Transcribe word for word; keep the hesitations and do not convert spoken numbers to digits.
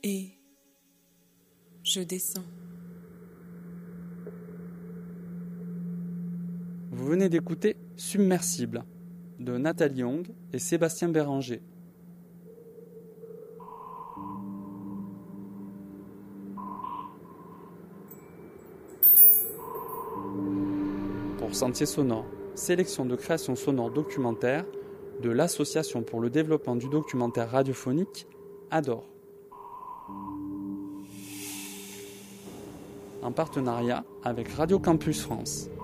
Et je descends. Vous venez d'écouter Submersible de Nathalie Young et Sébastien Béranger. Pour Sentier Sonore, sélection de créations sonores documentaires de l'Association pour le développement du documentaire radiophonique A D O R. En partenariat avec Radio Campus France.